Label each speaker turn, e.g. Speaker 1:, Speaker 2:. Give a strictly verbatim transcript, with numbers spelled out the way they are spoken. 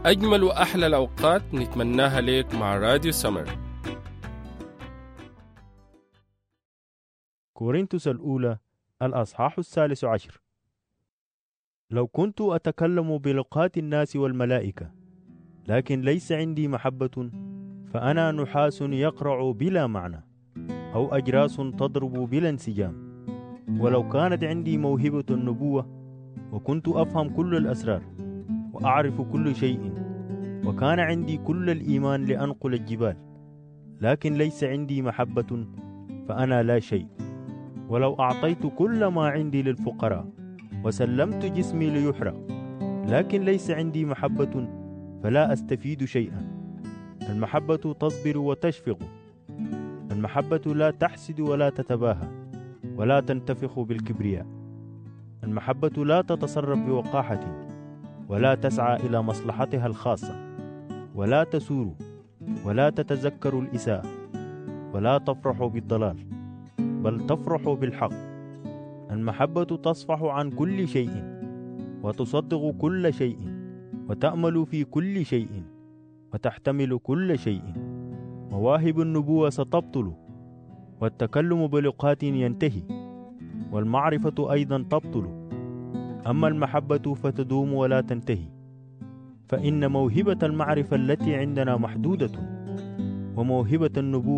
Speaker 1: أجمل وأحلى الأوقات نتمناها لك مع راديو سمر.
Speaker 2: كورنثوس الأولى الأصحاح الثالث عشر. لو كنت أتكلم بلغات الناس والملائكة لكن ليس عندي محبة، فأنا نحاس يقرع بلا معنى، أو أجراس تضرب بلا انسجام. ولو كانت عندي موهبة النبوة وكنت أفهم كل الأسرار وأعرف كل شيء، وكان عندي كل الإيمان لأنقل الجبال، لكن ليس عندي محبة، فأنا لا شيء. ولو أعطيت كل ما عندي للفقراء وسلمت جسمي ليحرق، لكن ليس عندي محبة، فلا أستفيد شيئا. المحبة تصبر وتشفق. المحبة لا تحسد ولا تتباهى ولا تنتفخ بالكبرياء. المحبة لا تتصرف بوقاحة ولا تسعى إلى مصلحتها الخاصة، ولا تسور ولا تتذكر الإساءة، ولا تفرح بالضلال، بل تفرح بالحق. المحبة تصفح عن كل شيء وتصدق كل شيء وتأمل في كل شيء وتحتمل كل شيء. مواهب النبوة ستبطل، والتكلم بلغات ينتهي، والمعرفة أيضا تبطل، أما المحبة فتدوم ولا تنتهي. فإن موهبة المعرفة التي عندنا محدودة، وموهبة النبوة